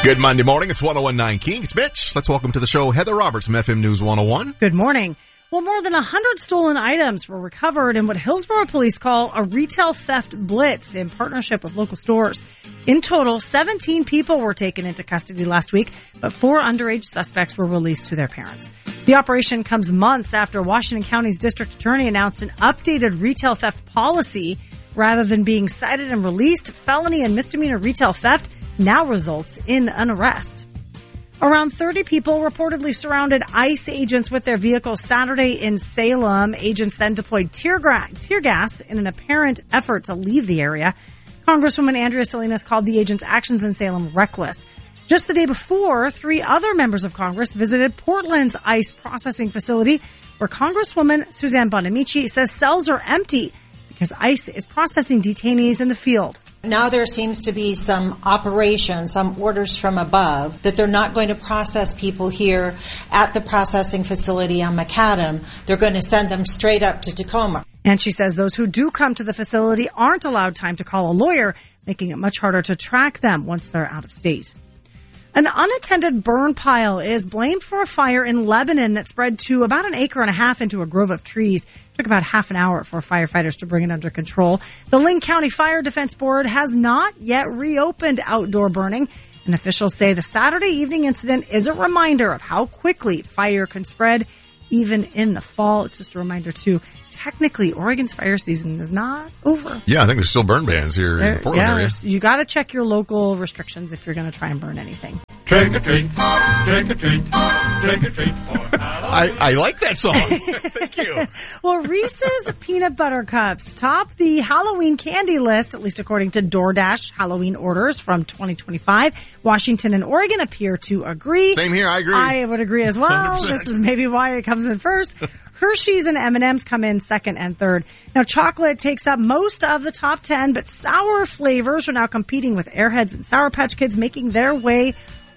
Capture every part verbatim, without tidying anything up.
Good Monday morning. It's one oh one point nine King. It's Mitch. Let's welcome to the show Heather Roberts from F M News one oh one. Good morning. Well, more than one hundred stolen items were recovered in what Hillsborough police call a retail theft blitz in partnership with local stores. In total, seventeen people were taken into custody last week, but four underage suspects were released to their parents. The operation comes months after Washington County's district attorney announced an updated retail theft policy. Rather than being cited and released, felony and misdemeanor retail theft now results in an arrest. Around thirty people reportedly surrounded ICE agents with their vehicles Saturday in Salem. Agents then deployed tear, gra- tear gas in an apparent effort to leave the area. Congresswoman Andrea Salinas called the agents' actions in Salem reckless. Just the day before, three other members of Congress visited Portland's ICE processing facility, where Congresswoman Suzanne Bonamici says cells are empty because ICE is processing detainees in the field. Now there seems to be some operation, some orders from above, that they're not going to process people here at the processing facility on McAdam. They're going to send them straight up to Tacoma. And she says those who do come to the facility aren't allowed time to call a lawyer, making it much harder to track them once they're out of state. An unattended burn pile is blamed for a fire in Lebanon that spread to about an acre and a half into a grove of trees. It took about half an hour for firefighters to bring it under control. The Linn County Fire Defense Board has not yet reopened outdoor burning, and officials say the Saturday evening incident is a reminder of how quickly fire can spread, even in the fall. It's just a reminder, too. Technically, Oregon's fire season is not over. Yeah, I think there's still burn bans here there, in the Portland yeah, area. You got to check your local restrictions if you're going to try and burn anything. Trick or treat, trick or treat, trick or treat. I, I like that song. Thank you. Well, Reese's Peanut Butter Cups top the Halloween candy list, at least according to DoorDash Halloween orders from twenty twenty-five. Washington and Oregon appear to agree. Same here, I agree. I would agree as well. one hundred percent. This is maybe why it comes in first. Hershey's and M and M's come in second and third. Now, chocolate takes up most of the top ten, but sour flavors are now competing with Airheads and Sour Patch Kids, making their way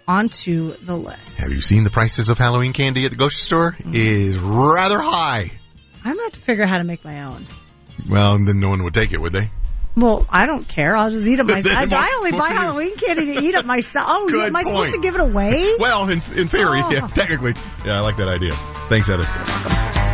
onto the list. Have you seen the prices of Halloween candy at the grocery store? Mm-hmm. It is rather high. I'm going to have to figure out how to make my own. Well, then no one would take it, would they? Well, I don't care. I'll just eat it myself. I, I only buy Halloween candy to eat it myself. Oh, Good am I point. supposed to give it away? Well, in, in theory, oh. yeah, technically. Yeah, I like that idea. Thanks, Heather.